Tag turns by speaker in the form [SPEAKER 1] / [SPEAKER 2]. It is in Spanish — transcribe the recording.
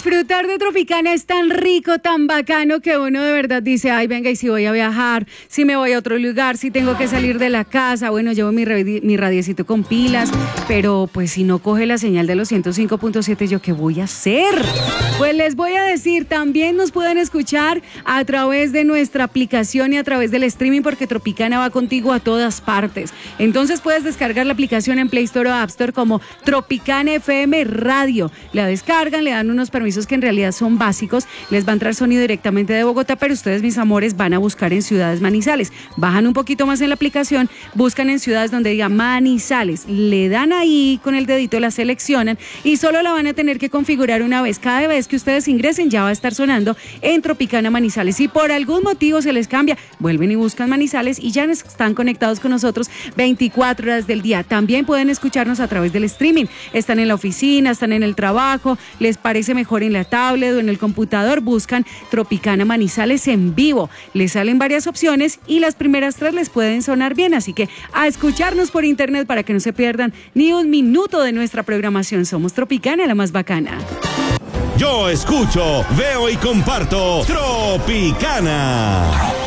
[SPEAKER 1] Disfrutar de Tropicana es tan rico, tan bacano que uno de verdad dice, ay, venga, y si voy a viajar, si me voy a otro lugar, si tengo que salir de la casa, bueno, llevo mi radiecito con pilas, pero pues si no coge la señal de los 105.7, ¿yo qué voy a hacer? Pues les voy a decir, también nos pueden escuchar a través de nuestra aplicación y a través del streaming, porque Tropicana va contigo a todas partes. Entonces puedes descargar la aplicación en Play Store o App Store como Tropicana FM Radio. La descargan, le dan unos permisos que en realidad son básicos, les va a entrar sonido directamente de Bogotá, pero ustedes, mis amores, van a buscar en ciudades Manizales. Bajan un poquito más en la aplicación, buscan en ciudades donde diga Manizales, le dan ahí con el dedito, la seleccionan y solo la van a tener que configurar una vez. Cada vez que ustedes ingresen ya va a estar sonando en Tropicana Manizales. Si por algún motivo se les cambia, vuelven y buscan Manizales y ya están conectados con nosotros 24 horas del día. También pueden escucharnos a través del streaming. Están en la oficina, están en el trabajo, les parece mejor en la tablet o en el computador, buscan Tropicana Manizales en vivo. Les salen varias opciones y las primeras 3 les pueden sonar bien, así que a escucharnos por internet para que no se pierdan ni un minuto de nuestra programación. Somos Tropicana, la más bacana.
[SPEAKER 2] Yo escucho, veo y comparto Tropicana.